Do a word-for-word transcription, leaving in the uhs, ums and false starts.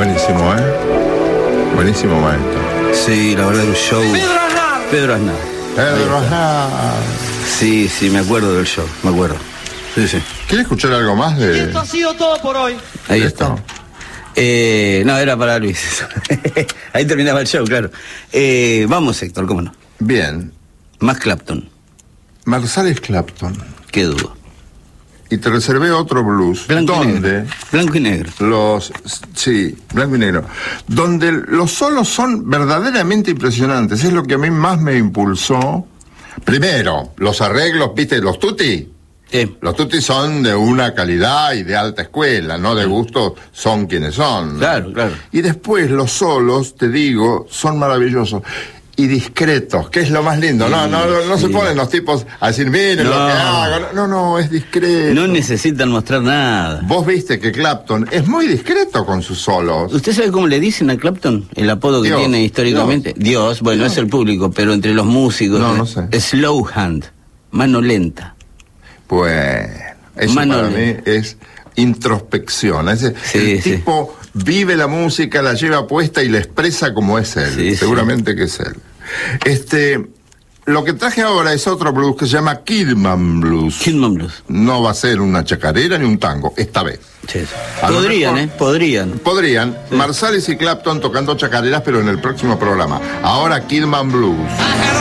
Buenísimo, ¿eh? Buenísimo, maestro. Sí, la verdad, un show. Pedro Aznar. Pedro Aznar. Pedro Aznar. Sí, sí, me acuerdo del show, me acuerdo. Sí, sí. ¿Quiere escuchar algo más de...? Y esto ha sido todo por hoy. Ahí ¿De está. esto? Eh, no, era para Luis. Ahí terminaba el show, claro. Eh, vamos, Héctor, cómo no. Bien. Más Clapton, Marsalis Clapton. qué duda. Y te reservé otro blues. Blanco y donde negro. Blanco y negro. los... Sí, blanco y negro. Donde los solos son verdaderamente impresionantes. Es lo que a mí más me impulsó. Primero, los arreglos, ¿viste? Los tutti. Sí. Los tutti son de una calidad y de alta escuela, no de gusto, son quienes son. Claro, claro. Y después los solos, te digo, son maravillosos. Y discretos, que es lo más lindo. Sí, no, no, no, no sí. se ponen los tipos a decir, miren No. lo que hago. No, no, es discreto. No necesitan mostrar nada. Vos viste que Clapton es muy discreto con sus solos. ¿Usted sabe cómo le dicen a Clapton? El apodo que Dios, tiene históricamente. Dios, Dios bueno, Dios. es el público, pero entre los músicos. No, eh, no sé. Slow hand, mano lenta. Pues, eso Mano para de- mí es introspección. Es decir, Sí, el sí. tipo vive la música, la lleva puesta y la expresa como es él. Sí, sí. Seguramente que es él. Este, lo que traje ahora es otro blues que se llama Kidman Blues. Kidman Blues. No va a ser una chacarera ni un tango, esta vez. Sí, sí. A lo Podrían, mejor- ¿eh? Podrían. Podrían, Marsalis y Clapton tocando chacareras, pero en el próximo programa. Ahora Kidman Blues.